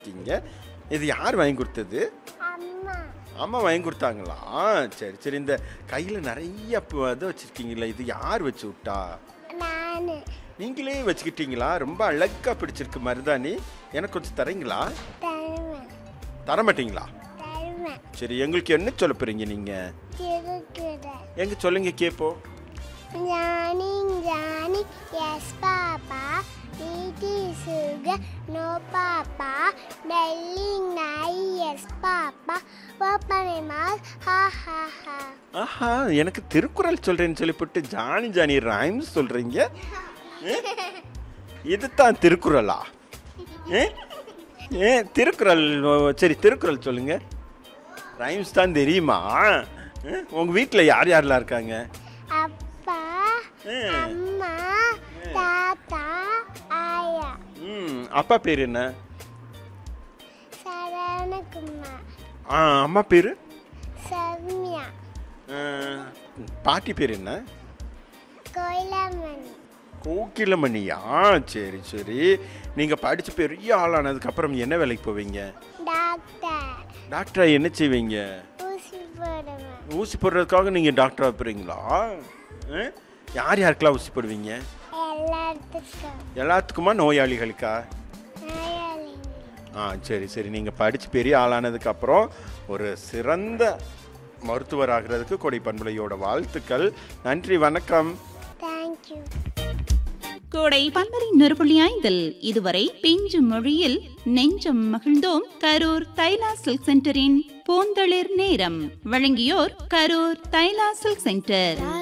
இருக்கீங்க. இது யார் வாங்கி கொடுத்தது? அம்மா. அம்மா வாங்கி கொடுத்தாங்களா? சரி சரி. இந்த கையில் நிறைய இது வச்சுருக்கீங்களா, இது யார் வச்சு விட்டா? நானு. நீங்களே வச்சுக்கிட்டீங்களா? ரொம்ப அழகாக பிடிச்சிருக்கு மருதாணி. எனக்கு கொஞ்சம் தரீங்களா? தருவேன். தரமாட்டீங்களா? தருவேன். சரி, எங்களுக்கு என்ன சொல்ல போகிறீங்க நீங்கள்? திருக்குறள். எங்க சொல்லுங்க கேட்போம். Johnny, Johnny, yes papa. Eating sugar, no papa. Belling night, yes papa. Open my mouth, ha ha ha. ஆஹா, எனக்கு திருக்குறள் சொல்றேன்னு சொல்லிவிட்டு ஜானி ஜானி ரைம்ஸ் சொல்றீங்க. இதுதான் திருக்குறளா? திருக்குறள். சரி, திருக்குறள் சொல்லுங்க. ரைம்ஸ் தான் தெரியுமா? உங்க வீட்டில் யார் யாரெல்லாம் இருக்காங்க? அப்பா, அம்மா, தாத்தா, ஆயா. அப்பா பேர் என்ன? சரவணகுமார். அம்மா பேர்? சௌமியா. பாட்டி பேர் என்ன? கோயிலமணி. கோகிலமணியா? சரி சரி. நீங்க படிச்சு பெரிய ஆளானதுக்கு என்ன வேலைக்கு போவீங்க? டாக்டர். டாக்டரா என்ன செய்வீங்க? ஊசி போடுவேன். ஊசி போடுறதுக்காக நீங்க டாக்டரா போறீங்களா? யார் யாருக்கெல்லாம் ஊசி போடுவீங்க? எல்லாத்துக்கும். எல்லாத்துக்குமா, நோயாளிகளுக்கா? நோயாளிகள். சரி சரி. நீங்கள் படித்து பெரிய ஆளானதுக்கு அப்புறம் ஒரு சிறந்த மருத்துவர் ஆகிறதுக்கு கொடை பண்பலையோட வாழ்த்துக்கள். நன்றி, வணக்கம். தேங்க்யூ. கோடை பண்பலை 100.5 இதுவரை பிஞ்சு மொழியில் நெஞ்சம் மகிழ்ந்தோம். கரூர் தைலா சில்க் சென்டரின் பூந்தளிர் நேரம் வழங்கியோர் கரூர் தைலா சில்க் சென்டர்.